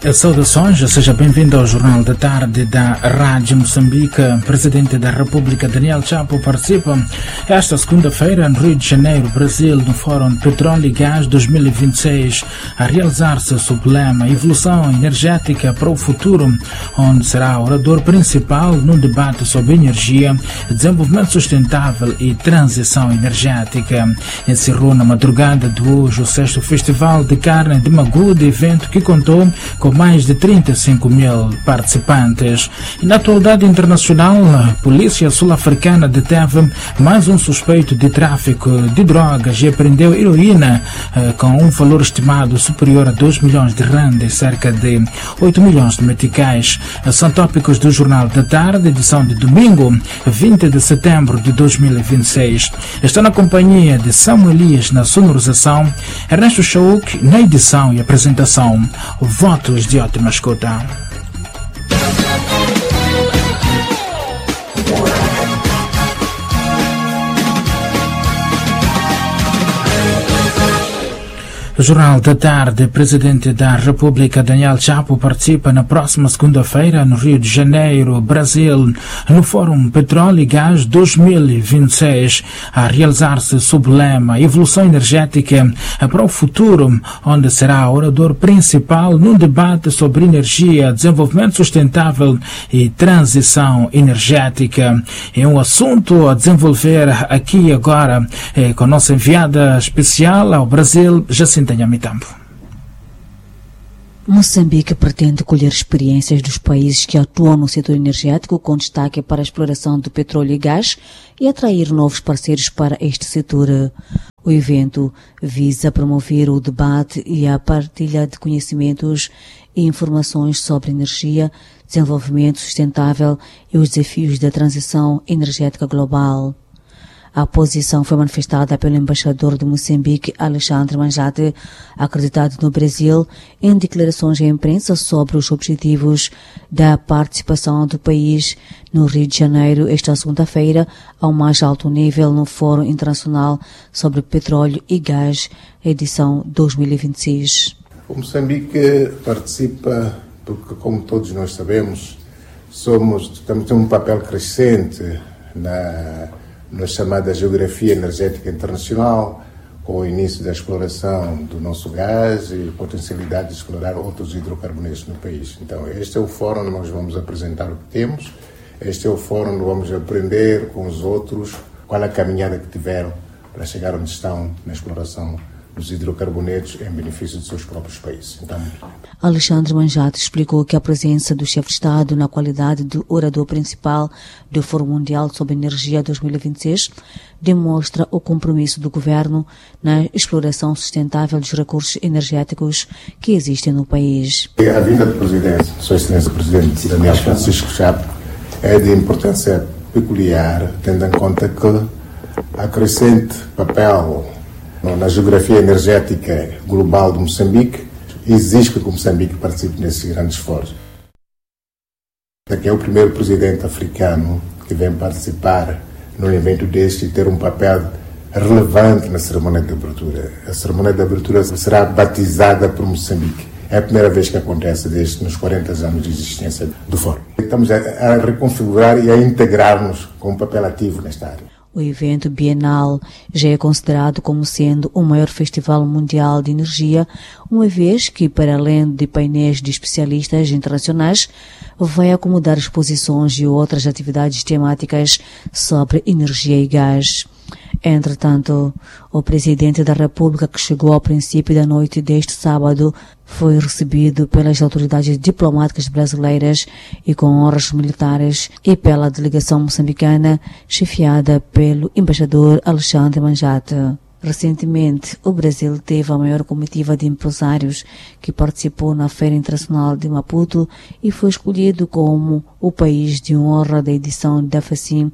Saudações, seja bem-vindo ao Jornal da Tarde da Rádio Moçambique. Presidente da República Daniel Chapo participa esta segunda-feira no Rio de Janeiro, Brasil, no Fórum Petróleo e Gás 2026, a realizar-se sob o lema Evolução Energética para o Futuro, onde será orador principal no debate sobre energia, desenvolvimento sustentável e transição energética. Encerrou na madrugada de hoje o 6º Festival de Carne de Magude, evento que contou com mais de 35 mil participantes. E na atualidade internacional, a polícia sul-africana deteve mais um suspeito de tráfico de drogas e apreendeu heroína com um valor estimado superior a 2 milhões de randes, cerca de 8 milhões de meticais. São tópicos do Jornal da Tarde, edição de domingo, 20 de setembro de 2026. Está na companhia de Samuel Elias na sonorização, Ernesto Chauk na edição e apresentação. Votos de ótima escuta. Jornal da Tarde. Presidente da República Daniel Chapo participa na próxima segunda-feira no Rio de Janeiro, Brasil, no Fórum Petróleo e Gás 2026, a realizar-se sob o lema Evolução Energética para o Futuro, onde será orador principal num debate sobre energia, desenvolvimento sustentável e transição energética. É um assunto a desenvolver aqui e agora com a nossa enviada especial ao Brasil, Jacinta Nhamitambo. Moçambique pretende colher experiências dos países que atuam no setor energético com destaque para a exploração do petróleo e gás e atrair novos parceiros para este setor. O evento visa promover o debate e a partilha de conhecimentos e informações sobre energia, desenvolvimento sustentável e os desafios da transição energética global. A posição foi manifestada pelo embaixador de Moçambique, Alexandre Manjate, acreditado no Brasil, em declarações à imprensa sobre os objetivos da participação do país no Rio de Janeiro esta segunda-feira, ao mais alto nível no Fórum Internacional sobre Petróleo e Gás, edição 2026. O Moçambique participa porque, como todos nós sabemos, temos um papel crescente na chamada geografia energética internacional, com o início da exploração do nosso gás e potencialidade de explorar outros hidrocarbonetos no país. Então, este é o fórum onde nós vamos apresentar o que temos, este é o fórum onde vamos aprender com os outros qual a caminhada que tiveram para chegar onde estão na exploração dos hidrocarbonetos em benefício dos seus próprios países. Então, Alexandre Manjate explicou que a presença do chefe de Estado na qualidade de orador principal do Fórum Mundial sobre Energia 2026 demonstra o compromisso do governo na exploração sustentável dos recursos energéticos que existem no país. A vinda do Presidente, Sua Excelência Presidente Daniel Francisco Chapo, é de importância peculiar, tendo em conta que a crescente papel na geografia energética global de Moçambique exige que Moçambique participe nesse grande esforço. Aqui é o primeiro presidente africano que vem participar num evento deste e ter um papel relevante na cerimônia de abertura. A cerimônia de abertura será batizada por Moçambique. É a primeira vez que acontece desde nos 40 anos de existência do Fórum. Estamos a reconfigurar e a integrar-nos com um papel ativo nesta área. O evento bienal já é considerado como sendo o maior festival mundial de energia, uma vez que, para além de painéis de especialistas internacionais, vai acomodar exposições e outras atividades temáticas sobre energia e gás. Entretanto, o Presidente da República, que chegou ao princípio da noite deste sábado, foi recebido pelas autoridades diplomáticas brasileiras e com honras militares e pela delegação moçambicana, chefiada pelo embaixador Alexandre Manjate. Recentemente, o Brasil teve a maior comitiva de empresários que participou na Feira Internacional de Maputo e foi escolhido como o país de honra da edição da FACIM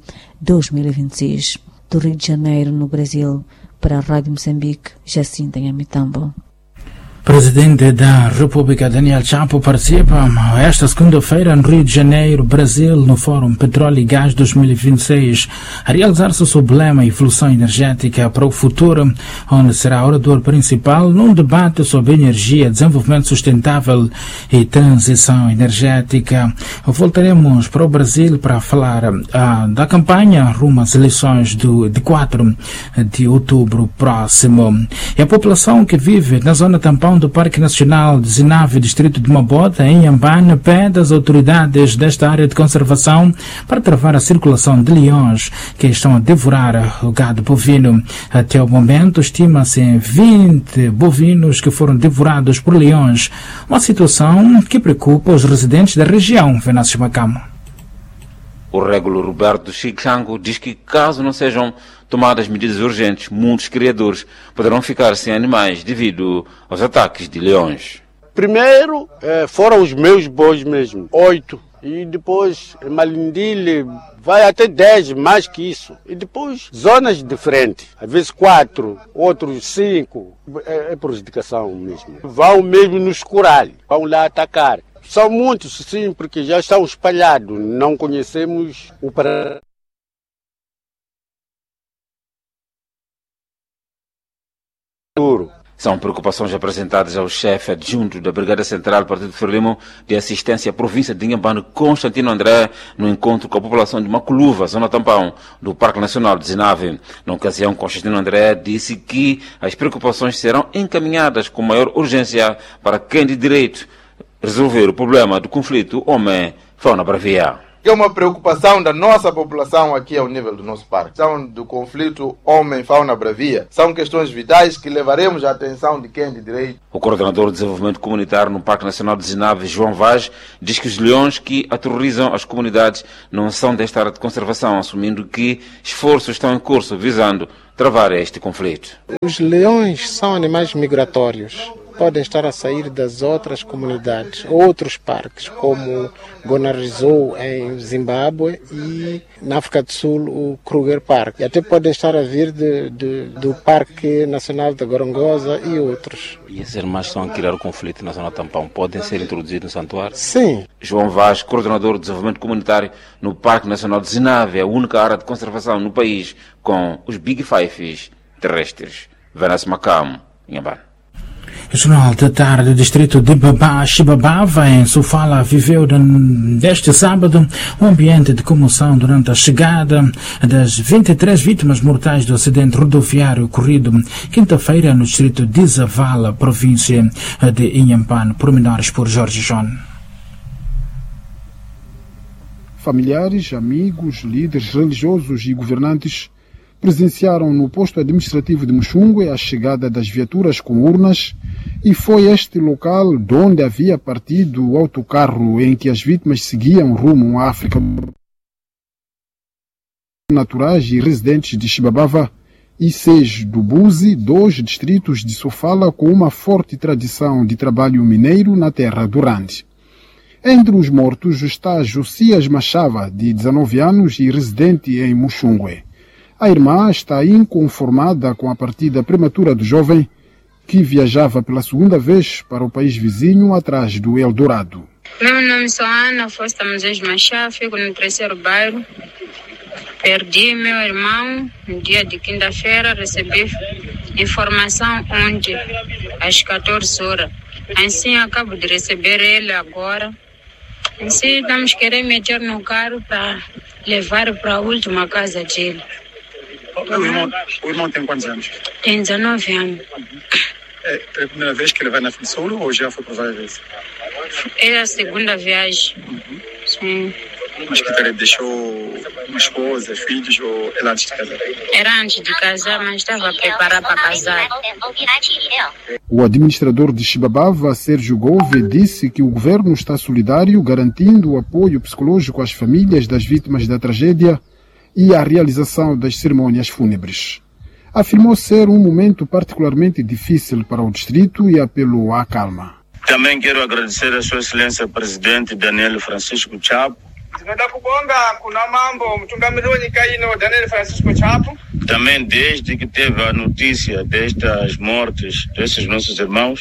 2026. Do Rio de Janeiro, no Brasil, para a Rádio Moçambique, Jacinta Nhamitambo. Presidente da República Daniel Chapo participa esta segunda-feira no Rio de Janeiro, Brasil, no Fórum Petróleo e Gás 2026, a realizar-se sobre o lema Evolução Energética para o Futuro, onde será orador principal num debate sobre energia, desenvolvimento sustentável e transição energética. Voltaremos para o Brasil para falar da campanha rumo às eleições de 4 de outubro próximo. E a população que vive na zona tampão do Parque Nacional de Zinave, distrito de Mabota, em Inhambane, pede às autoridades desta área de conservação para travar a circulação de leões que estão a devorar o gado bovino. Até o momento, estima-se em 20 bovinos que foram devorados por leões, uma situação que preocupa os residentes da região. Venâncio Macamo. O régulo Roberto Chichango diz que, caso não sejam tomadas medidas urgentes, muitos criadores poderão ficar sem animais devido aos ataques de leões. Primeiro foram os meus bois mesmo, 8. E depois Malindile vai até 10, mais que isso. E depois zonas diferentes, às vezes 4, outros 5. É prejudicação mesmo. Vão mesmo nos corais, vão lá atacar. São muitos, sim, porque já estão espalhados. Não conhecemos o para. São preocupações apresentadas ao chefe adjunto da Brigada Central Partido Frelimo de Assistência à Província de Inhambane, Constantino André, no encontro com a população de Maculuva, zona tampão do Parque Nacional de Zinave. Na ocasião, Constantino André disse que as preocupações serão encaminhadas com maior urgência para quem de direito resolver o problema do conflito homem-fauna bravia. É uma preocupação da nossa população aqui ao nível do nosso parque. São do conflito homem-fauna bravia. São questões vitais que levaremos à atenção de quem de direito. O coordenador de desenvolvimento comunitário no Parque Nacional de Zinave, João Vaz, diz que os leões que aterrorizam as comunidades não são desta área de conservação, assumindo que esforços estão em curso visando travar este conflito. Os leões são animais migratórios. Podem estar a sair das outras comunidades, outros parques, como Gonarizou em Zimbábue e na África do Sul o Kruger Park. E até podem estar a vir do Parque Nacional da Gorongosa e outros. E esses animais estão a criar o conflito na zona tampão, podem ser introduzidos no santuário? Sim. João Vaz, coordenador de desenvolvimento comunitário no Parque Nacional de Zinave, a única área de conservação no país com os Big Fives terrestres. Venâncio Macamo, Inhambane. O Jornal da Tarde do distrito de Xibabava, em Sofala, viveu deste sábado um ambiente de comoção durante a chegada das 23 vítimas mortais do acidente rodoviário ocorrido quinta-feira no distrito de Zavala, província de Inhambane. Pormenores por Jorge João. Familiares, amigos, líderes religiosos e governantes presenciaram no posto administrativo de Muxungue a chegada das viaturas com urnas e foi este local de onde havia partido o autocarro em que as vítimas seguiam rumo à África. Naturais e residentes de Xibabava e 6 do Buzi, 2 distritos de Sofala com uma forte tradição de trabalho mineiro na terra do Rande. Entre os mortos está Josias Machava, de 19 anos e residente em Muxungue. A irmã está inconformada com a partida prematura do jovem, que viajava pela segunda vez para o país vizinho atrás do Eldorado. Meu nome é Ana Fosta Moisés Machá, fico no 3º bairro. Perdi meu irmão no dia de quinta-feira, recebi informação ontem, às 14 horas. Assim, acabo de receber ele agora. Assim, estamos querendo meter no carro para levar para a última casa dele. O irmão tem quantos anos? Tem 19 anos. É a primeira vez que ele vai na Sul ou já foi por várias vezes? É a segunda viagem. Sim. Mas que ele deixou uma esposa, filhos ou ele antes de casar? Era antes de casar, mas estava preparado para casar. O administrador de Xibabava, Sérgio Gove, disse que o governo está solidário, garantindo o apoio psicológico às famílias das vítimas da tragédia e a realização das cerimônias fúnebres. Afirmou ser um momento particularmente difícil para o distrito e apelou à calma. Também quero agradecer a Sua Excelência Presidente Daniel Francisco Chapo. Também desde que teve a notícia destas mortes desses nossos irmãos.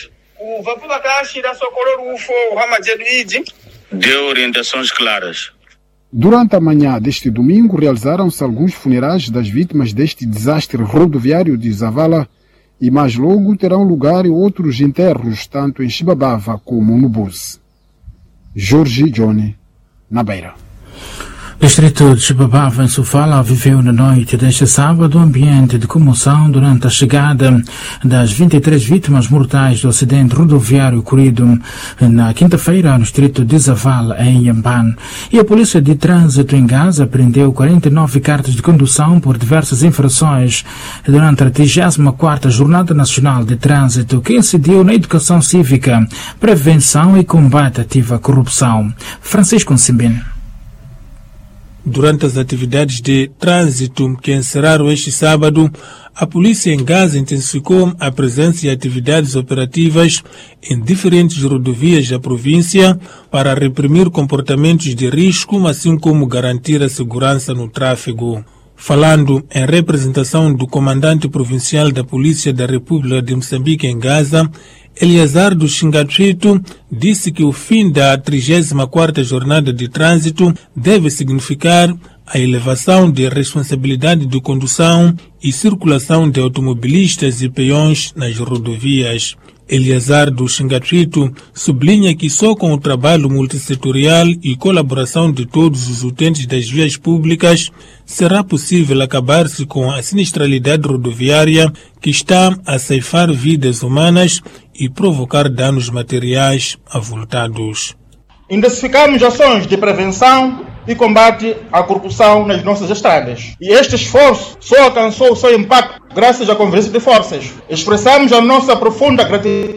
Deu orientações claras. Durante a manhã deste domingo, realizaram-se alguns funerais das vítimas deste desastre rodoviário de Zavala e mais logo terão lugar outros enterros, tanto em Xibabava como no Buzi. Jorge Johnny, na Beira. O distrito de Xibabava, em Sofala, viveu na noite deste sábado um ambiente de comoção durante a chegada das 23 vítimas mortais do acidente rodoviário ocorrido na quinta-feira no distrito de Zavala, em Inhambane. E a Polícia de Trânsito em Gaza prendeu 49 cartas de condução por diversas infrações durante a 34ª Jornada Nacional de Trânsito, que incidiu na educação cívica, prevenção e combate ativo à corrupção. Francisco Nsimbine. Durante as atividades de trânsito que encerraram este sábado, a polícia em Gaza intensificou a presença e atividades operativas em diferentes rodovias da província para reprimir comportamentos de risco, assim como garantir a segurança no tráfego. Falando em representação do comandante provincial da Polícia da República de Moçambique em Gaza, Eliazar do Xingatrito disse que o fim da 34ª Jornada de Trânsito deve significar a elevação de responsabilidade de condução e circulação de automobilistas e peões nas rodovias. Eliazar do Xingatrito sublinha que só com o trabalho multissetorial e colaboração de todos os utentes das vias públicas será possível acabar-se com a sinistralidade rodoviária que está a ceifar vidas humanas e provocar danos materiais avultados. Intensificamos ações de prevenção e combate à corrupção nas nossas estradas. E este esforço só alcançou o seu impacto graças à convergência de forças. Expressamos a nossa profunda gratidão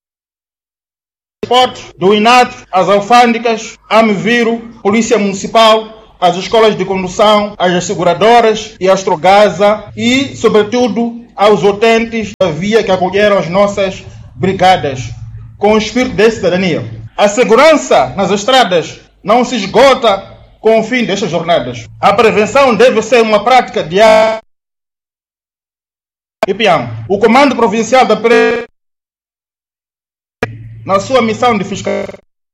do INAT, às alfândegas, AMVIRO, Polícia Municipal, às escolas de condução, às seguradoras e à Astrogasa e, sobretudo, aos utentes da via que acolheram as nossas brigadas, com o espírito de cidadania. A segurança nas estradas não se esgota com o fim destas jornadas. A prevenção deve ser uma prática diária. O Comando Provincial da na sua missão de fiscalização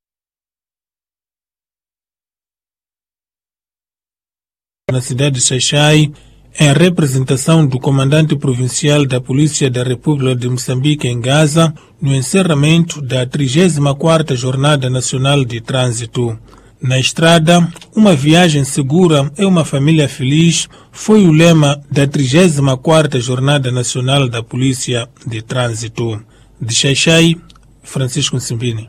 na cidade de Xai-Xai, em representação do comandante provincial da Polícia da República de Moçambique em Gaza, no encerramento da 34ª Jornada Nacional de Trânsito. Na estrada, uma viagem segura é uma família feliz foi o lema da 34ª Jornada Nacional da Polícia de Trânsito. De Xai-Xai, Francisco Nsimbine.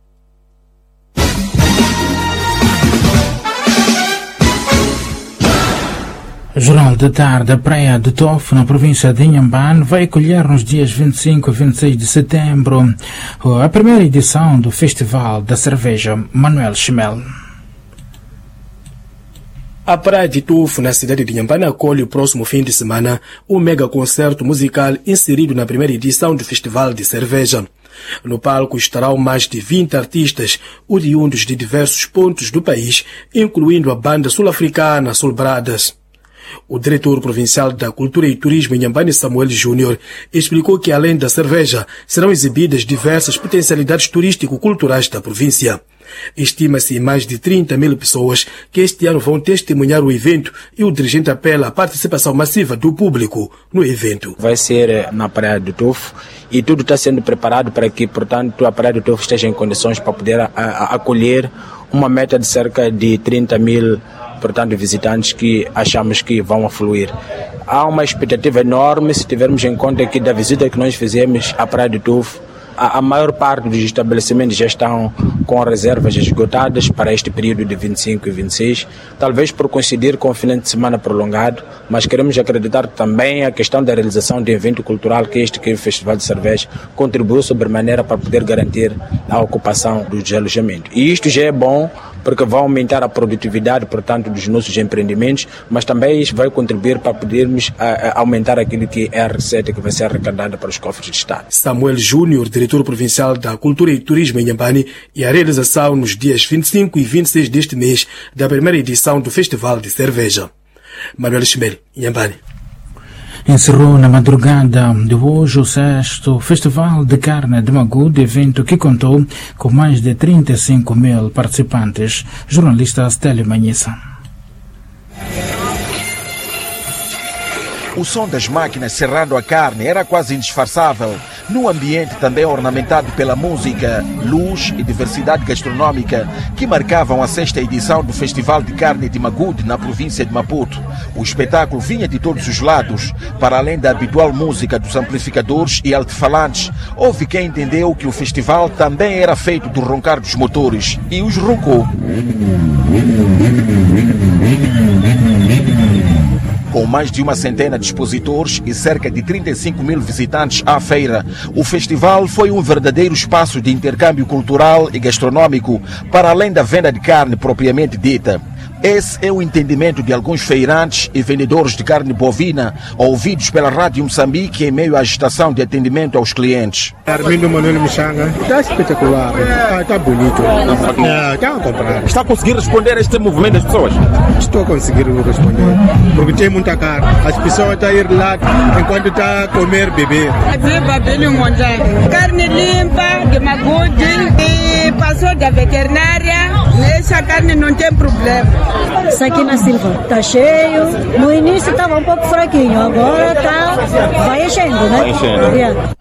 O Jornal da Tarde, a Praia de Tofu, na província de Inhambane, vai acolher nos dias 25 e 26 de setembro a primeira edição do Festival da Cerveja. Manuel Chimel. A Praia de Tofu, na cidade de Inhambane, acolhe o próximo fim de semana um mega concerto musical inserido na primeira edição do Festival de Cerveja. No palco estarão mais de 20 artistas oriundos de diversos pontos do país, incluindo a banda sul-africana Soul Brothers. O diretor provincial da Cultura e Turismo em Inhambane, Samuel Júnior, explicou que além da cerveja serão exibidas diversas potencialidades turístico-culturais da província. Estima-se mais de 30 mil pessoas que este ano vão testemunhar o evento e o dirigente apela à participação massiva do público no evento. Vai ser na Praia do Tofu e tudo está sendo preparado para que, portanto, a Praia do Tofu esteja em condições para poder acolher uma meta de cerca de 30 mil portanto, visitantes que achamos que vão afluir. Há uma expectativa enorme se tivermos em conta que da visita que nós fizemos à Praia do Tofu, a maior parte dos estabelecimentos já estão com reservas esgotadas para este período de 25 e 26, talvez por coincidir com o fim de semana prolongado, mas queremos acreditar também a questão da realização de evento cultural que é o Festival de Cerveja contribuiu sobremaneira para poder garantir a ocupação dos alojamentos. E isto já é bom porque vai aumentar a produtividade, portanto, dos nossos empreendimentos, mas também isso vai contribuir para podermos aumentar aquilo que é a receita que vai ser arrecadada para os cofres de Estado. Samuel Júnior, diretor provincial da Cultura e Turismo em Inhambane, e a realização nos dias 25 e 26 deste mês da primeira edição do Festival de Cerveja. Manuel Chimel, Inhambane. Encerrou na madrugada de hoje o 6º Festival de Carne de Magude, evento que contou com mais de 35 mil participantes. Jornalista Stélio Manhissa. O som das máquinas serrando a carne era quase indisfarçável, num ambiente também ornamentado pela música, luz e diversidade gastronômica que marcavam a 6ª edição do Festival de Carne de Magude na província de Maputo. O espetáculo vinha de todos os lados, para além da habitual música dos amplificadores e alto-falantes. Houve quem entendeu que o festival também era feito do roncar dos motores, e os roncou. Com mais de uma centena de expositores e cerca de 35 mil visitantes à feira, o festival foi um verdadeiro espaço de intercâmbio cultural e gastronômico, para além da venda de carne propriamente dita. Esse é o entendimento de alguns feirantes e vendedores de carne bovina, ouvidos pela Rádio Moçambique em meio à agitação de atendimento aos clientes. Armindo Manuel Michanga, está espetacular, está bonito, está a comprar. Está a conseguir responder a este movimento das pessoas? Estou a conseguir responder, porque tem muita carne. As pessoas estão a ir lá enquanto estão a comer, beber. Carne limpa, de Magude, e passou da veterinária, essa carne não tem problema. Isso aqui na Silva está cheio. No início estava um pouco fraquinho, agora vai enchendo, né? Vai enchendo.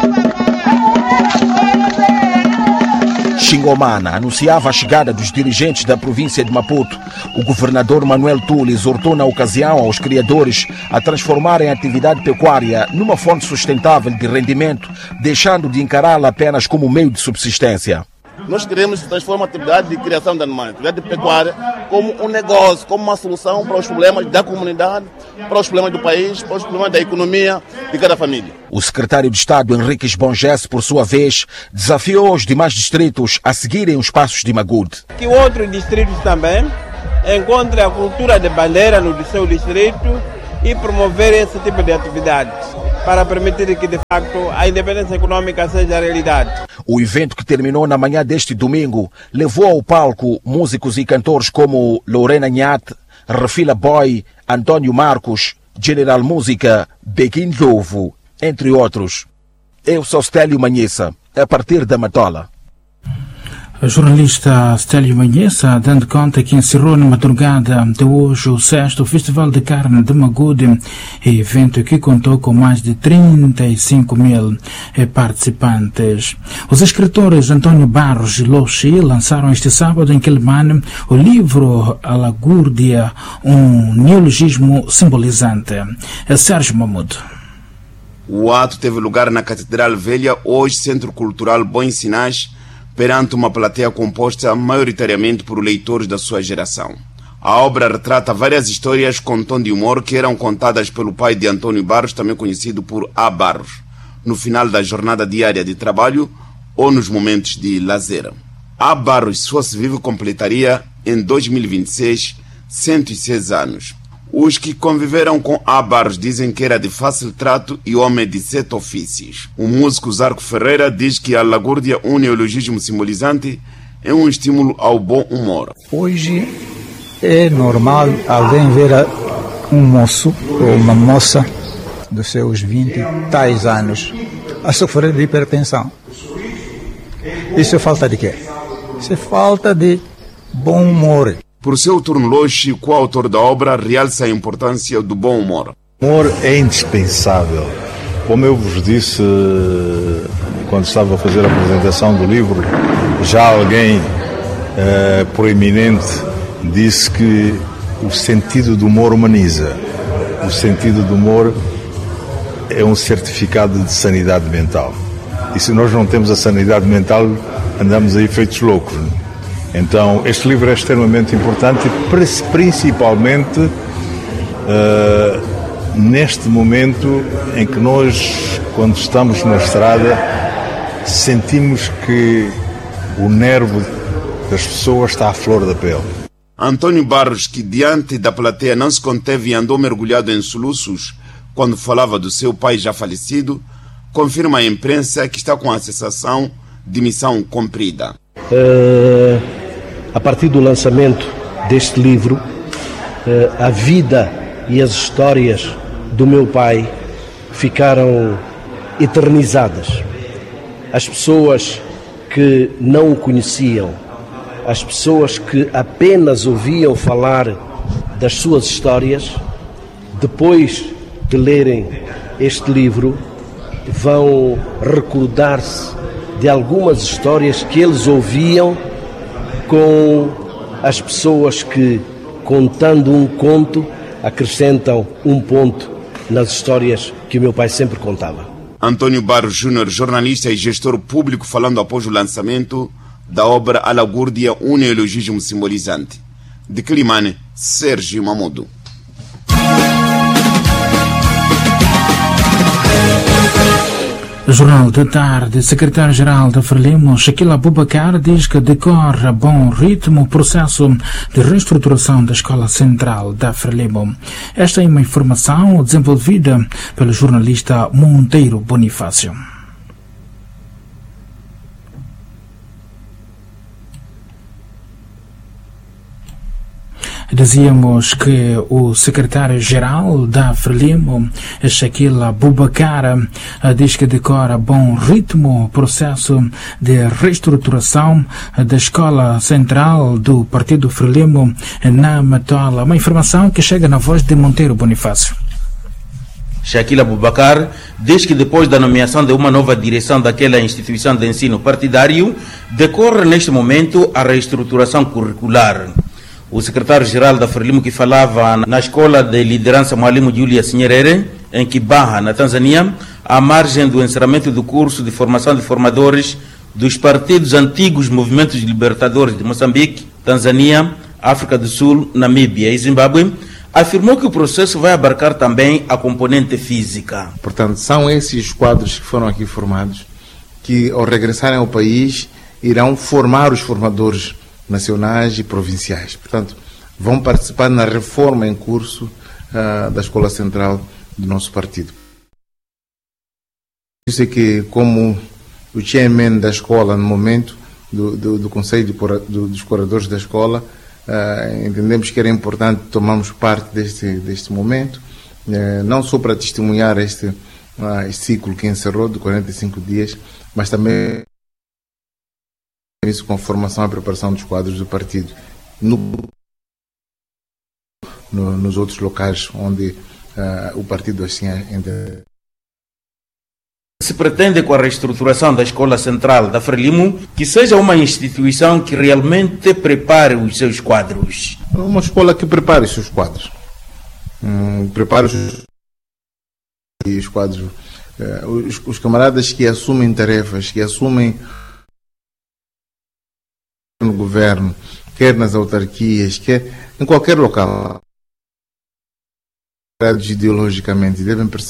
Xingomana anunciava a chegada dos dirigentes da província de Maputo. O governador Manuel Tule exortou na ocasião aos criadores a transformarem a atividade pecuária numa fonte sustentável de rendimento, deixando de encará-la apenas como meio de subsistência. Nós queremos transformar a atividade de criação de animais, a atividade de pecuária, como um negócio, como uma solução para os problemas da comunidade, para os problemas do país, para os problemas da economia de cada família. O secretário de Estado, Henrique Esbongesse, por sua vez, desafiou os demais distritos a seguirem os passos de Magude. Que outros distritos também encontrem a cultura de bandeira no seu distrito e promover esse tipo de atividade, para permitir que, de facto, a independência econômica seja realidade. O evento, que terminou na manhã deste domingo, levou ao palco músicos e cantores como Lorena Nhat, Refila Boy, Antônio Marcos, General Música, Bequim Novo, entre outros. Eu sou Stélio Manhissa, a partir da Matola. A jornalista Stélio Manhissa, dando conta que encerrou na madrugada de hoje o 6º Festival de Carne de Magude, evento que contou com mais de 35 mil participantes. Os escritores Antônio Barros e Loxi lançaram este sábado em Quelimane o livro A Lagúrdia, um neologismo simbolizante. Sérgio Mamudo. O ato teve lugar na Catedral Velha, hoje Centro Cultural Bons Sinais, perante uma plateia composta maioritariamente por leitores da sua geração. A obra retrata várias histórias com tom de humor que eram contadas pelo pai de Antônio Barros, também conhecido por A. Barros, no final da jornada diária de trabalho ou nos momentos de lazer. A. Barros, se fosse vivo, completaria em 2026 106 anos. Os que conviveram com A. Barros dizem que era de fácil trato e homem de 7 ofícios. O músico Zarco Ferreira diz que a Lagúrdia, um neologismo simbolizante, é um estímulo ao bom humor. Hoje é normal alguém ver um moço ou uma moça dos seus 20 e tais anos a sofrer de hipertensão. Isso é falta de quê? Isso é falta de bom humor. Por seu turno, Loxi, coautor da obra, realça a importância do bom humor. O humor é indispensável. Como eu vos disse quando estava a fazer a apresentação do livro, já alguém proeminente disse que o sentido do humor humaniza. O sentido do humor é um certificado de sanidade mental. E se nós não temos a sanidade mental, andamos aí feitos loucos. Então, este livro é extremamente importante, principalmente neste momento em que nós, quando estamos na estrada, sentimos que o nervo das pessoas está à flor da pele. Antônio Barros, que diante da plateia não se conteve e andou mergulhado em soluços quando falava do seu pai já falecido, confirma à imprensa que está com a sensação de missão cumprida. A partir do lançamento deste livro, a vida e as histórias do meu pai ficaram eternizadas. As pessoas que não o conheciam, as pessoas que apenas ouviam falar das suas histórias, depois de lerem este livro, vão recordar-se de algumas histórias que eles ouviam com as pessoas que, contando um conto, acrescentam um ponto nas histórias que o meu pai sempre contava. Antônio Barros Júnior, jornalista e gestor público, falando após o lançamento da obra Alagúrdia, um neologismo simbolizante. De Climane, Sérgio Mamudo. Jornal da Tarde, secretário-geral da Frelimo, Shaquila Abubakar, diz que decorre a bom ritmo o processo de reestruturação da Escola Central da Frelimo. Esta é uma informação desenvolvida pelo jornalista Monteiro Bonifácio. Dizíamos que o secretário-geral da Frelimo, Shaquila Abubakar, diz que decora a bom ritmo o processo de reestruturação da Escola Central do Partido Frelimo na Matola. Uma informação que chega na voz de Monteiro Bonifácio. Shaquila Abubakar diz que depois da nomeação de uma nova direção daquela instituição de ensino partidário, decorre neste momento a reestruturação curricular. O secretário-geral da Frelimo, que falava na Escola de Liderança Mwalimu Julius Nyerere, em Kibaha, na Tanzânia, à margem do encerramento do curso de formação de formadores dos partidos antigos movimentos libertadores de Moçambique, Tanzânia, África do Sul, Namíbia e Zimbábue, afirmou que o processo vai abarcar também a componente física. Portanto, são esses quadros que foram aqui formados que, ao regressarem ao país, irão formar os formadores nacionais e provinciais. Portanto, vão participar na reforma em curso da Escola Central do nosso partido. Isso é que, como o chairman da escola, no momento do Conselho dos Curadores da Escola, entendemos que era importante tomarmos parte deste momento, não só para testemunhar este ciclo que encerrou de 45 dias, mas também isso com a formação e a preparação dos quadros do partido nos outros locais onde o partido assim ainda. Se pretende, com a reestruturação da Escola Central da Frelimo, que seja uma instituição que realmente prepare os seus quadros. Uma escola que prepare os seus quadros. Prepare os quadros. Os camaradas que assumem tarefas, que assumem no governo, quer nas autarquias, quer em qualquer local, ideologicamente,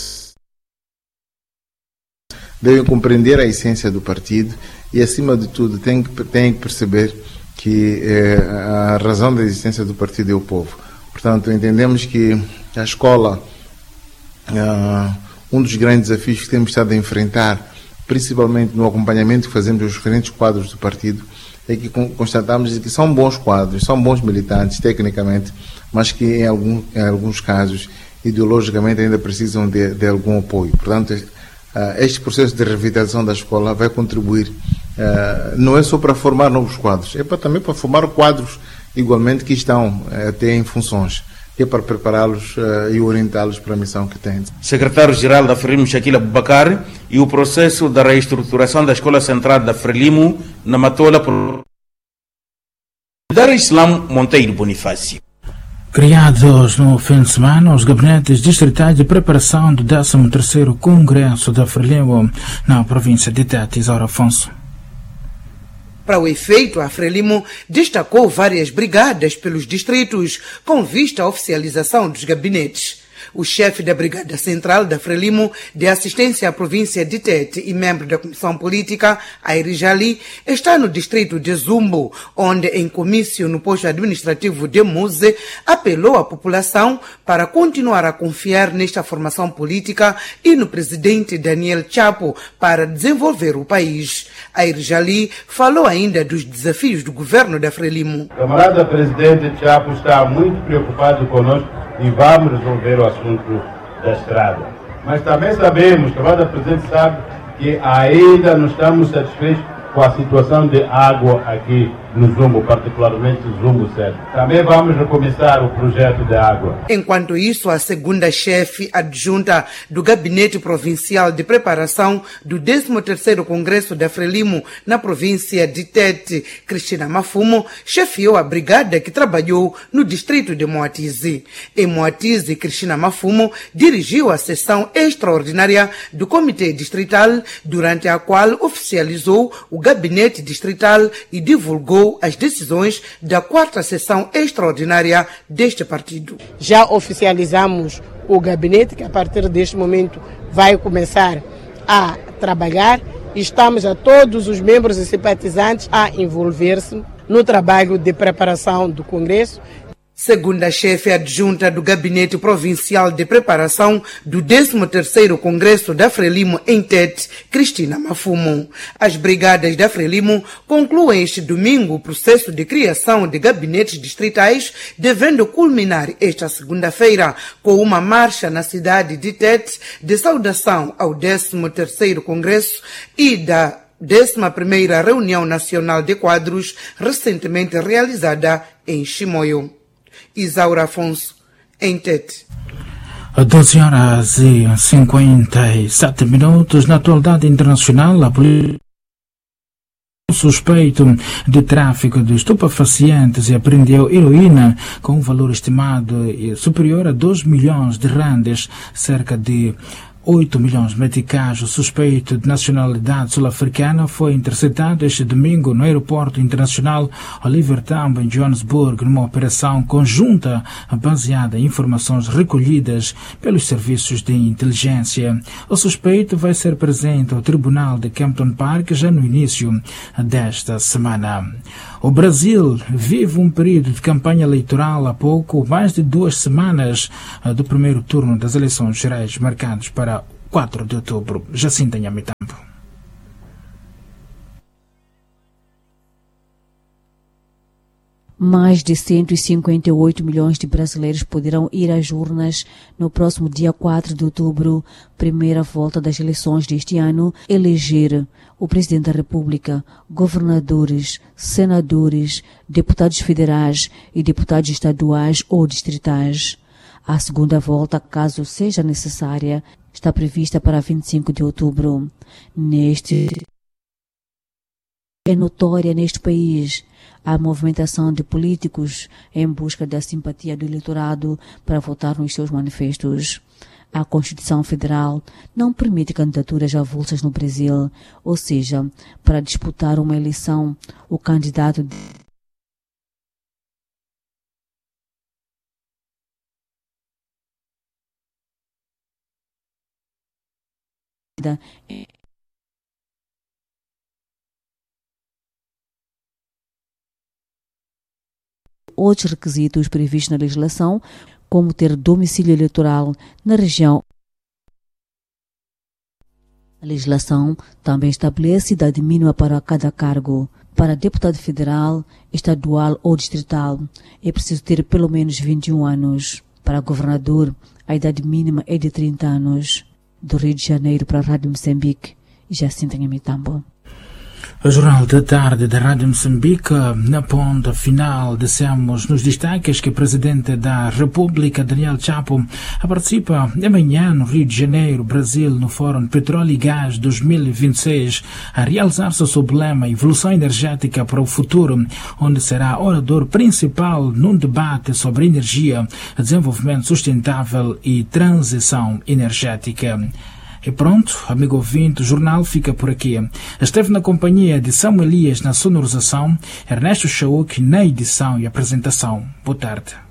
devem compreender a essência do partido e, acima de tudo, têm que perceber que a razão da existência do partido é o povo. Portanto, entendemos que a escola, um dos grandes desafios que temos estado a enfrentar, principalmente no acompanhamento que fazemos aos diferentes quadros do partido, é que constatamos que são bons quadros, são bons militantes tecnicamente, mas que em alguns casos ideologicamente ainda precisam de algum apoio. Portanto, este processo de revitalização da escola vai contribuir, não é só para formar novos quadros, é também para formar quadros igualmente que estão até em funções, que é para prepará-los e orientá-los para a missão que têm. Secretário-geral da Frelimo, Shaquila Abubakar, e o processo da reestruturação da Escola Central da Frelimo na Matola por Dar Islam Monteiro Bonifácio. Criados no fim de semana os gabinetes distritais de preparação do 13º Congresso da Frelimo na província de Tete, Isaura Afonso. Para o efeito, a Frelimo destacou várias brigadas pelos distritos com vista à oficialização dos gabinetes. O chefe da Brigada Central da Frelimo de Assistência à Província de Tete e membro da Comissão Política, Airi Jali, está no distrito de Zumbo, onde, em comício no posto administrativo de Muse, apelou à população para continuar a confiar nesta formação política e no presidente Daniel Chapo para desenvolver o país. Airi Jali falou ainda dos desafios do governo da Frelimo. O camarada presidente Chapo está muito preocupado conosco e vamos resolver o assunto da estrada. Mas também sabemos, que o presidente sabe, que ainda não estamos satisfeitos com a situação de água aqui no Zumbo, particularmente no Zumbo 7. Também vamos recomeçar o projeto de água. Enquanto isso, a segunda chefe adjunta do Gabinete Provincial de Preparação do 13º Congresso da Frelimo na província de Tete, Cristina Mafumo, chefiou a brigada que trabalhou no distrito de Moatize. Em Moatize, Cristina Mafumo dirigiu a sessão extraordinária do Comitê Distrital, durante a qual oficializou o Gabinete Distrital e divulgou as decisões da 4ª sessão extraordinária deste partido. Já oficializamos o gabinete, que a partir deste momento vai começar a trabalhar. Estamos a todos os membros e simpatizantes a envolver-se no trabalho de preparação do Congresso. Segundo a chefe adjunta do Gabinete Provincial de Preparação do 13º Congresso da Frelimo em Tete, Cristina Mafumo. As brigadas da Frelimo concluem este domingo o processo de criação de gabinetes distritais, devendo culminar esta segunda-feira com uma marcha na cidade de Tete de saudação ao 13º Congresso e da 11ª Reunião Nacional de Quadros, recentemente realizada em Chimoio. Isaura Afonso, em Tete. 12h57. Na atualidade internacional, a polícia suspeito de tráfico de estupefacientes e apreendeu heroína com um valor estimado superior a 2 milhões de randes, cerca de 8 milhões de meticais. O suspeito de nacionalidade sul-africana foi interceptado este domingo no aeroporto internacional Oliver Tambo, em Johannesburg, numa operação conjunta baseada em informações recolhidas pelos serviços de inteligência. O suspeito vai ser presente ao tribunal de Kempton Park já no início desta semana. O Brasil vive um período de campanha eleitoral há pouco mais de 2 semanas do primeiro turno das eleições gerais marcados para 4 de outubro. Jacinta Nhamitambo. Mais de 158 milhões de brasileiros poderão ir às urnas no próximo dia 4 de outubro, primeira volta das eleições deste ano, eleger o Presidente da República, governadores, senadores, deputados federais e deputados estaduais ou distritais. A segunda volta, caso seja necessária, está prevista para 25 de outubro. É notória neste país a movimentação de políticos em busca da simpatia do eleitorado para votar nos seus manifestos. A Constituição Federal não permite candidaturas avulsas no Brasil, ou seja, para disputar uma eleição, o candidato outros requisitos previstos na legislação, como ter domicílio eleitoral na região. A legislação também estabelece idade mínima para cada cargo. Para deputado federal, estadual ou distrital, é preciso ter pelo menos 21 anos. Para governador, a idade mínima é de 30 anos. Do Rio de Janeiro para a Rádio Moçambique, Jacinta Nhamitambo. O Jornal da Tarde da Rádio Moçambique, na ponta final, dissemos nos destaques que o Presidente da República, Daniel Chapo, participa amanhã no Rio de Janeiro, Brasil, no Fórum Petróleo e Gás 2026, a realizar-se sob o lema Evolução Energética para o Futuro, onde será orador principal num debate sobre energia, desenvolvimento sustentável e transição energética. E pronto, amigo ouvinte, o jornal fica por aqui. Esteve na companhia de Samuel Elias na sonorização, Ernesto Chauk na edição e apresentação. Boa tarde.